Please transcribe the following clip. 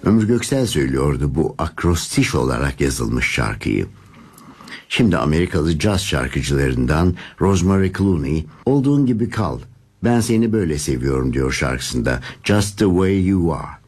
Ömür Göksel söylüyordu bu akrostiş olarak yazılmış şarkıyı. Şimdi Amerikalı caz şarkıcılarından Rosemary Clooney, "Olduğun gibi kal, ben seni böyle seviyorum" diyor şarkısında. Just the way you are.